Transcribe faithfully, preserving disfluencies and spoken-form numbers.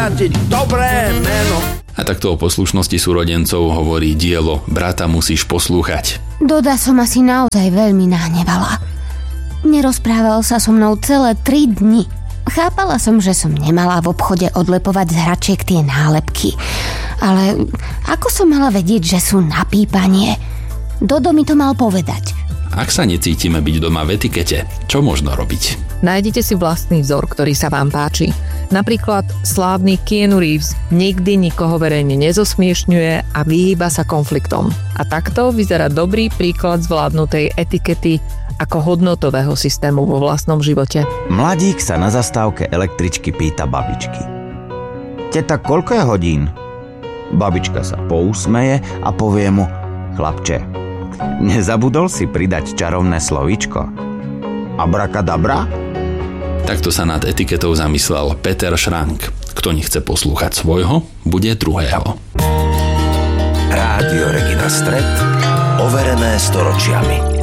dobré meno. A takto o poslušnosti súrodencov hovorí dielo Brata musíš poslúchať. Doda som asi naozaj veľmi nahnevala. Nerozprával sa so mnou celé tri dni. Chápala som, že som nemala v obchode odlepovať z hračiek tie nálepky. Ale ako som mala vedieť, že sú na pípanie? Dodo mi to mal povedať. Ak sa necítime byť doma v etikete, čo možno robiť? Nájdete si vlastný vzor, ktorý sa vám páči. Napríklad slávny Keanu Reeves nikdy nikoho verejne nezosmiešňuje a vyhýba sa konfliktom. A takto vyzerá dobrý príklad zvládnutej etikety ako hodnotového systému vo vlastnom živote. Mladík sa na zastávke električky pýta babičky. Teta, koľko je hodín? Babička sa pousmeje a povie mu: chlapče, nezabudol si pridať čarovné slovíčko? Abrakadabra? Takto sa nad etiketou zamyslel Peter Šrank. Kto nechce poslúchať svojho, bude druhého. Rádio Regina Stret, overené storočiami.